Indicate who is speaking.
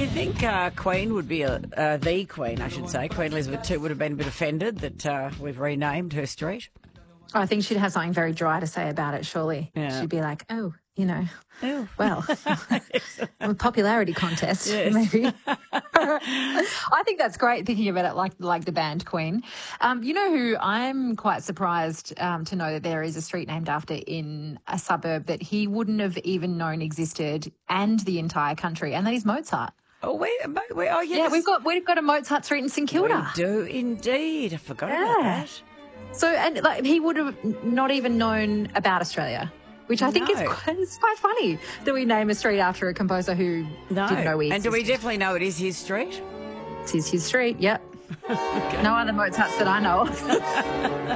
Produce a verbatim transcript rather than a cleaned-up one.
Speaker 1: you think uh, Queen would be, a, uh, the Queen, I should say, Queen Elizabeth the Second would have been a bit offended that uh, we've renamed her street?
Speaker 2: I think she'd have something very dry to say about it, surely.
Speaker 1: Yeah.
Speaker 2: She'd be like, oh, you know,
Speaker 1: Ew.
Speaker 2: well, a popularity contest,
Speaker 1: Yes.
Speaker 2: maybe. I think that's great, thinking about it like like the band Queen. Um, you know who I'm quite surprised um, to know that there is a street named after in a suburb that he wouldn't have even known existed, and the entire country, and that is Mozart.
Speaker 1: Oh, we, we, oh yes.
Speaker 2: Yeah, we've got we've got a Mozart Street in St Kilda.
Speaker 1: We do indeed. I forgot
Speaker 2: Yeah.
Speaker 1: about that.
Speaker 2: So, and like he would have not even known about Australia, which I think is
Speaker 1: No.
Speaker 2: quite, it's quite funny that we name a street after a composer who
Speaker 1: No.
Speaker 2: didn't know we
Speaker 1: and do we
Speaker 2: existed.
Speaker 1: definitely know it is his street?
Speaker 2: It's his, his street, yep. No other Mozarts that I know of.